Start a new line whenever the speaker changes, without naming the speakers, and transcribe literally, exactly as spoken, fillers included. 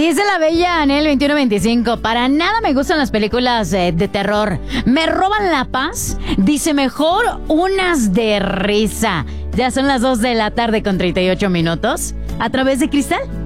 Dice la bella Anel veintiuno veinticinco, para nada me gustan las películas eh, de terror. Me roban la paz. Dice, mejor unas de risa. Ya son las dos de la tarde con treinta y ocho minutos. A través de Cristal